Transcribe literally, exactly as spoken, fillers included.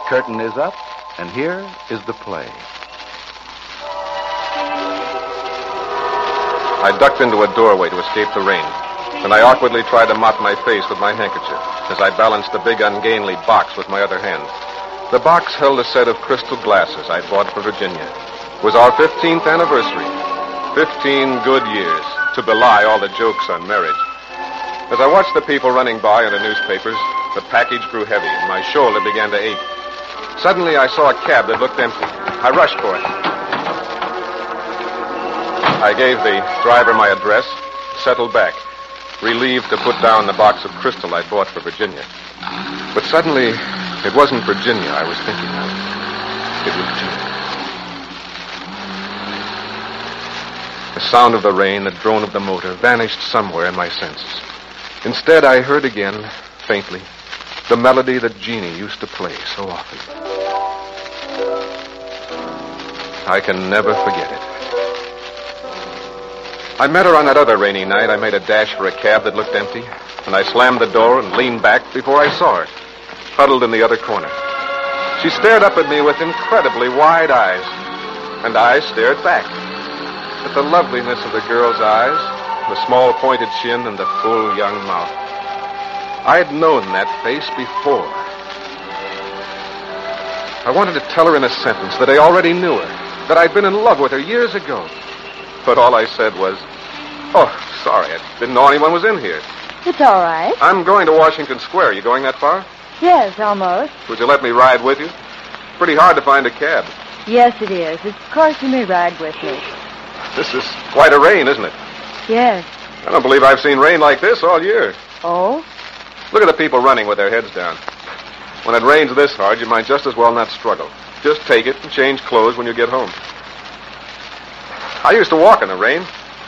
curtain is up, and here is the play. I ducked into a doorway to escape the rain, and I awkwardly tried to mop my face with my handkerchief as I balanced the big ungainly box with my other hand. The box held a set of crystal glasses I'd bought for Virginia. It was our fifteenth anniversary. Fifteen good years to belie all the jokes on marriage. As I watched the people running by in the newspapers, the package grew heavy and my shoulder began to ache. Suddenly I saw a cab that looked empty. I rushed for it. I gave the driver my address, settled back, relieved to put down the box of crystal I'd bought for Virginia. But suddenly, it wasn't Virginia I was thinking of. It was Gina. The sound of the rain, the drone of the motor, vanished somewhere in my senses. Instead, I heard again, faintly, the melody that Jeannie used to play so often. I can never forget it. I met her on that other rainy night. I made a dash for a cab that looked empty, and I slammed the door and leaned back before I saw her, huddled in the other corner. She stared up at me with incredibly wide eyes, and I stared back at the loveliness of the girl's eyes, the small pointed chin, and the full young mouth. I had known that face before. I wanted to tell her in a sentence that I already knew her, that I'd been in love with her years ago. But all I said was, oh, sorry, I didn't know anyone was in here. It's all right. I'm going to Washington Square. You going that far? Yes, almost. Would you let me ride with you? Pretty hard to find a cab. Yes, it is. Of course you may ride with me. This is quite a rain, isn't it? Yes. I don't believe I've seen rain like this all year. Oh? Look at the people running with their heads down. When it rains this hard, you might just as well not struggle. Just take it and change clothes when you get home. I used to walk in the rain.